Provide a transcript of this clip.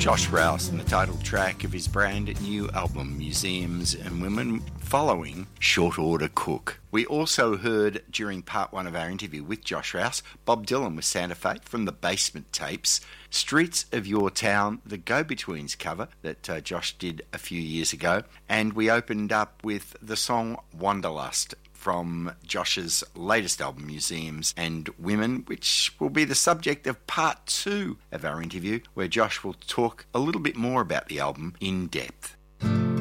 Josh Rouse and the title track of his brand new album Museums and Women, following Short Order Cook. We also heard during part one of our interview with Josh Rouse, Bob Dylan with Santa Fe from the Basement Tapes, Streets of Your Town, the Go-Betweens cover that Josh did a few years ago, and we opened up with the song Wanderlust from Josh's latest album, Museums and Women, which will be the subject of part two of our interview, where Josh will talk a little bit more about the album in depth.